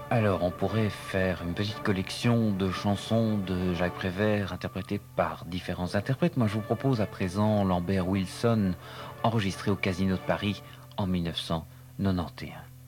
Alors, on pourrait faire une petite collection de chansons de Jacques Prévert interprétées par différents interprètes. Moi, je vous propose à présent Lambert Wilson, enregistré au Casino de Paris en 1991.